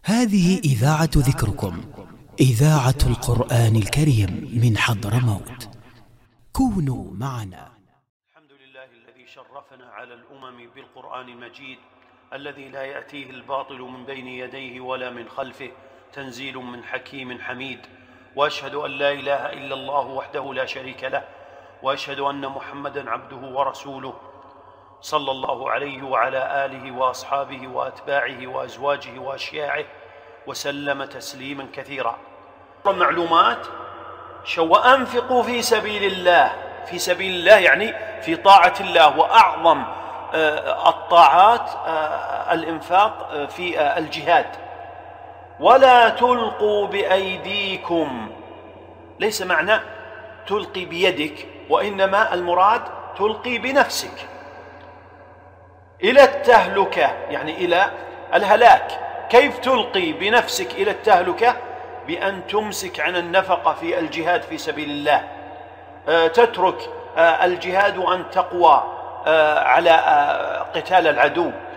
هذه إذاعة ذكركم، إذاعة القرآن الكريم من حضرموت. كونوا معنا. الحمد لله الذي شرفنا على الأمم بالقرآن المجيد الذي لا يأتيه الباطل من بين يديه ولا من خلفه، تنزيل من حكيم حميد. وأشهد أن لا إله إلا الله وحده لا شريك له، وأشهد أن محمدًا عبده ورسوله صلى الله عليه وعلى آله وأصحابه وأتباعه وأزواجه وأشياعه وسلم تسليما كثيرا. معلومات وأنفقوا في سبيل الله، في سبيل الله يعني في طاعة الله، وأعظم الطاعات الإنفاق في الجهاد. ولا تلقوا بأيديكم، ليس معنى تلقي بيدك، وإنما المراد تلقي بنفسك إلى التهلكة، يعني إلى الهلاك. كيف تلقي بنفسك إلى التهلكة؟ بأن تمسك عن النفقة في الجهاد في سبيل الله، تترك الجهاد وأن تقوى على قتال العدو.